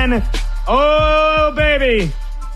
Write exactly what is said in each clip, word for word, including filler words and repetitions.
again. Oh, baby.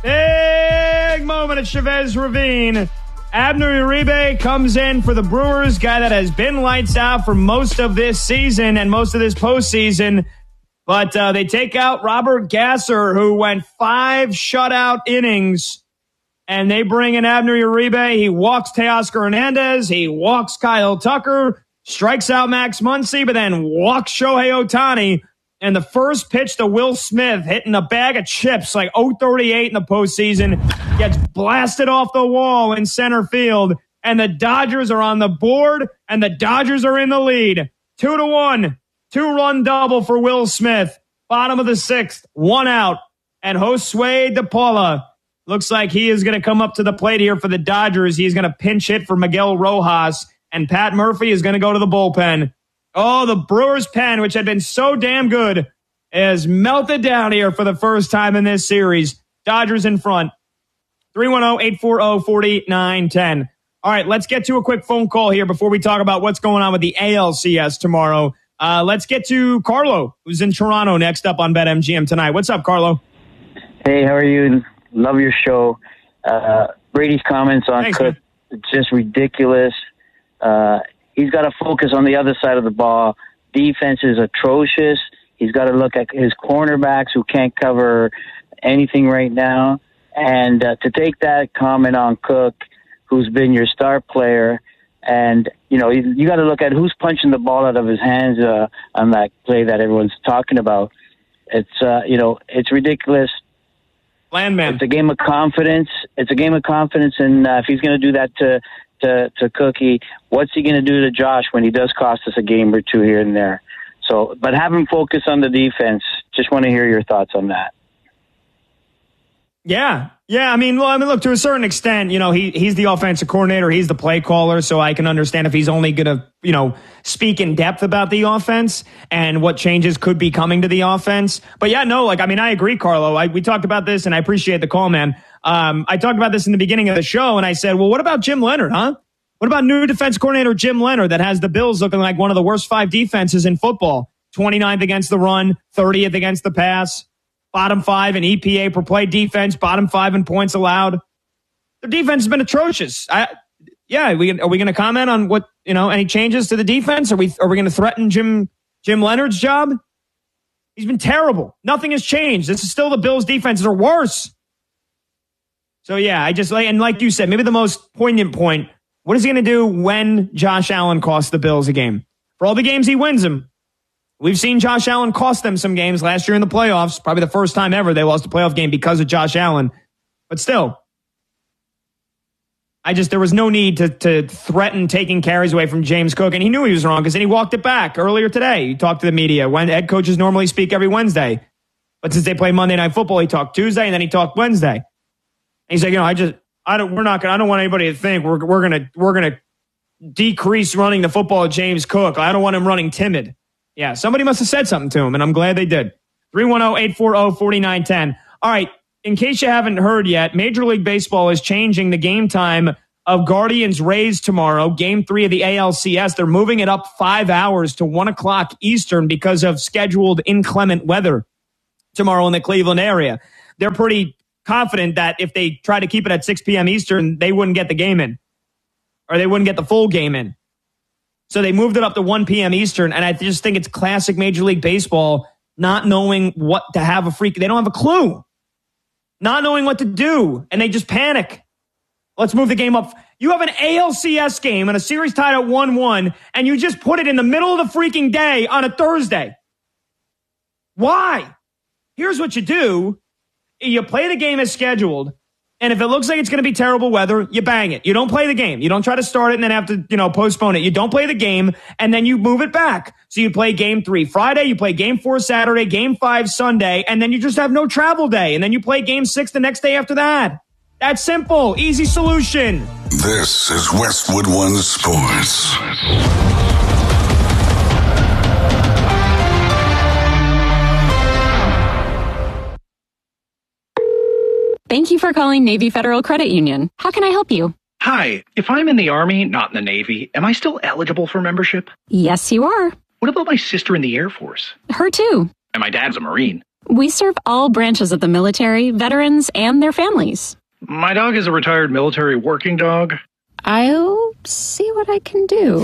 Big moment at Chavez Ravine. Abner Uribe comes in for the Brewers, guy that has been lights out for most of this season and most of this postseason. But uh, they take out Robert Gasser, who went five shutout innings. And they bring in Abner Uribe. He walks Teoscar Hernandez. He walks Kyle Tucker. Strikes out Max Muncy, but then walks Shohei Ohtani. And the first pitch to Will Smith, hitting a bag of chips like oh thirty-eight in the postseason, gets blasted off the wall in center field. And the Dodgers are on the board, and the Dodgers are in the lead. Two to one. Two-run double for Will Smith. Bottom of the sixth. One out. And Josue De Paula looks like he is going to come up to the plate here for the Dodgers. He's going to pinch hit for Miguel Rojas. And Pat Murphy is going to go to the bullpen. Oh, the Brewers' pen, which had been so damn good, is melted down here for the first time in this series. Dodgers in front. three one zero, eight four zero, four nine one zero. All right, let's get to a quick phone call here before we talk about what's going on with the A L C S tomorrow. Uh, let's get to Carlo, who's in Toronto, next up on BetMGM tonight. What's up, Carlo? Hey, how are you? Love your show. Uh, Brady's comments on Thanks, Cook, man. Just ridiculous. Uh, he's got to focus on the other side of the ball. Defense is atrocious. He's got to look at his cornerbacks who can't cover anything right now. And uh, to take that comment on Cook, who's been your star player, and, you know, you, you got to look at who's punching the ball out of his hands uh, on that play that everyone's talking about. It's, uh, you know, it's ridiculous. Landman. It's a game of confidence. It's a game of confidence, and uh, if he's going to do that to to, to Cookie, what's he going to do to Josh when he does cost us a game or two here and there? So, but have him focus on the defense. Just want to hear your thoughts on that. Yeah. Yeah, I mean, well, I mean, look, to a certain extent, you know, he he's the offensive coordinator, he's the play caller, so I can understand if he's only going to, you know, speak in depth about the offense and what changes could be coming to the offense. But yeah, no, like, I mean, I agree, Carlo. I, we talked about this, and I appreciate the call, man. Um, I talked about this in the beginning of the show, and I said, well, what about Jim Leonard, huh? What about new defense coordinator Jim Leonard that has the Bills looking like one of the worst five defenses in football? twenty-ninth against the run, thirtieth against the pass. Bottom five in E P A per play defense, bottom five in points allowed. Their defense has been atrocious. I, yeah, are we, are we going to comment on what, you know, any changes to the defense? Are we are we going to threaten Jim Jim Leonard's job? He's been terrible. Nothing has changed. This is still the Bills' defense. They're worse. So yeah, I just like, and like you said, maybe the most poignant point. What is he going to do when Josh Allen costs the Bills a game? For all the games he wins them. We've seen Josh Allen cost them some games last year in the playoffs. Probably the first time ever they lost a playoff game because of Josh Allen. But still, I just, there was no need to, to threaten taking carries away from James Cook. And he knew he was wrong because then he walked it back earlier today. He talked to the media when head coaches normally speak every Wednesday. But since they play Monday Night Football, he talked Tuesday and then he talked Wednesday. And he's like, you know, I just, I don't, we're not going to, I don't want anybody to think we're, we're going to, we're going to decrease running the football at James Cook. I don't want him running timid. Yeah, somebody must have said something to him, and I'm glad they did. three one zero, eight four zero, four nine one zero. All right, in case you haven't heard yet, Major League Baseball is changing the game time of Guardians-Rays tomorrow, game three of the A L C S. They're moving it up five hours to one o'clock Eastern because of scheduled inclement weather tomorrow in the Cleveland area. They're pretty confident that if they try to keep it at six p.m. Eastern, they wouldn't get the game in, or they wouldn't get the full game in. So they moved it up to one p.m. Eastern, and I just think it's classic Major League Baseball not knowing what to have a freak. They don't have a clue. Not knowing what to do, and they just panic. Let's move the game up. You have an A L C S game and a series tied at one one, and you just put it in the middle of the freaking day on a Thursday. Why? Here's what you do. You play the game as scheduled. And if it looks like it's going to be terrible weather, you bang it. You don't play the game. You don't try to start it and then have to, you know, postpone it. You don't play the game, and then you move it back. So you play game three Friday, you play game four Saturday, game five Sunday, and then you just have no travel day. And then you play game six the next day after that. That's simple. Easy solution. This is Westwood One Sports. Thank you for calling Navy Federal Credit Union. How can I help you? Hi, if I'm in the Army, not in the Navy, am I still eligible for membership? Yes, you are. What about my sister in the Air Force? Her too. And my dad's a Marine. We serve all branches of the military, veterans, and their families. My dog is a retired military working dog. I'll see what I can do.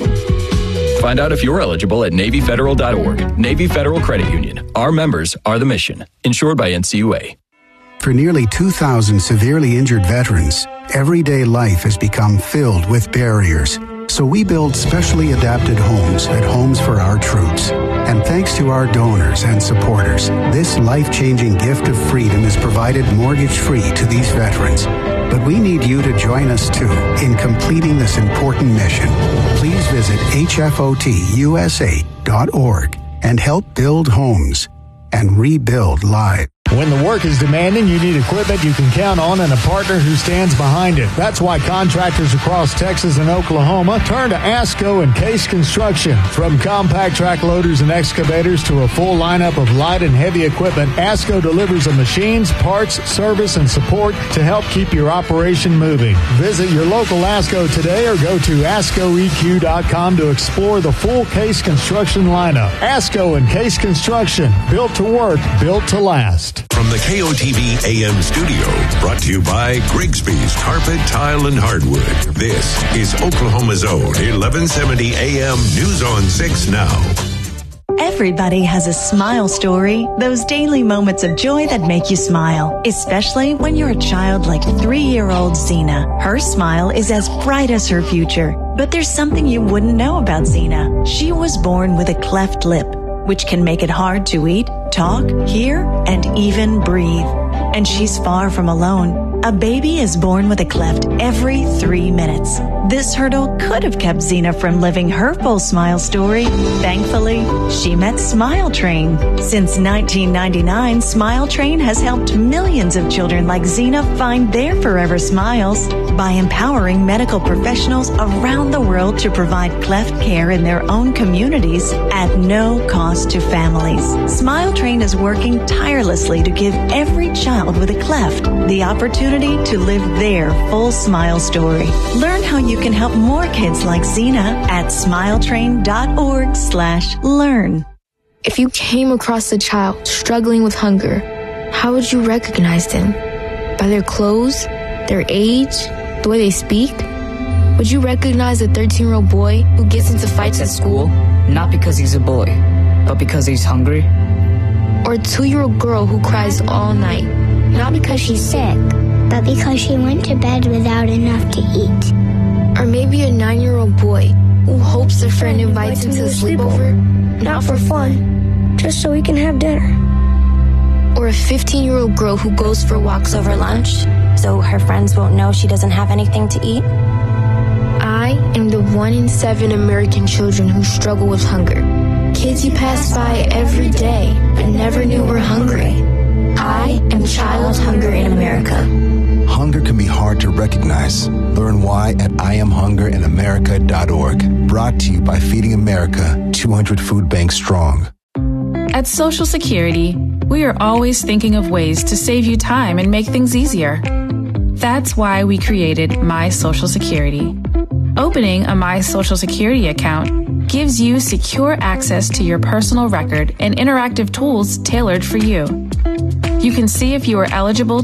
Find out if you're eligible at Navy Federal dot org. Navy Federal Credit Union. Our members are the mission. Insured by N C U A. For nearly two thousand severely injured veterans, everyday life has become filled with barriers. So we build specially adapted homes at Homes for Our Troops. And thanks to our donors and supporters, this life-changing gift of freedom is provided mortgage-free to these veterans. But we need you to join us, too, in completing this important mission. Please visit H F O T U S A dot org and help build homes and rebuild lives. When the work is demanding, you need equipment you can count on and a partner who stands behind it. That's why contractors across Texas and Oklahoma turn to ASCO and Case Construction. From compact track loaders and excavators to a full lineup of light and heavy equipment, ASCO delivers the machines, parts, service, and support to help keep your operation moving. Visit your local ASCO today or go to asco e q dot com to explore the full Case Construction lineup. ASCO and Case Construction, built to work, built to last. From the K O T V A M studio, brought to you by Grigsby's Carpet, Tile, and Hardwood. This is Oklahoma's Own eleven seventy A M News on six now. Everybody has a smile story, those daily moments of joy that make you smile, especially when you're a child like three-year-old Zena. Her smile is as bright as her future, but there's something you wouldn't know about Zena. She was born with a cleft lip, which can make it hard to eat, talk, hear, and even breathe. And she's far from alone. A baby is born with a cleft every three minutes. This hurdle could have kept Zena from living her full smile story. Thankfully, she met Smile Train. Since nineteen ninety-nine, Smile Train has helped millions of children like Zena find their forever smiles by empowering medical professionals around the world to provide cleft care in their own communities at no cost to families. Smile Train is working tirelessly to give every child with a cleft the opportunity to live their full smile story. Learn how you can help more kids like Zena at smiletrain.org slash learn. If you came across a child struggling with hunger, how would you recognize them? By their clothes, their age, the way they speak? Would you recognize a thirteen-year-old boy who gets into fights at school? Not because he's a boy, but because he's hungry? Or a two-year-old girl who cries all night? Not because she's sick, but because she went to bed without enough to eat. Or maybe a nine-year-old boy who hopes a friend invites him to a sleepover, not for fun, just so he can have dinner. Or a fifteen-year-old girl who goes for walks over lunch, so her friends won't know she doesn't have anything to eat. I am the one in seven American children who struggle with hunger. Kids you pass by every day but never knew were hungry. I am Child Hunger in America. Hunger can be hard to recognize. Learn why at I am hunger in america dot org. Brought to you by Feeding America, two hundred food banks strong. At Social Security, we are always thinking of ways to save you time and make things easier. That's why we created My Social Security. Opening a My Social Security account gives you secure access to your personal record and interactive tools tailored for you. You can see if you are eligible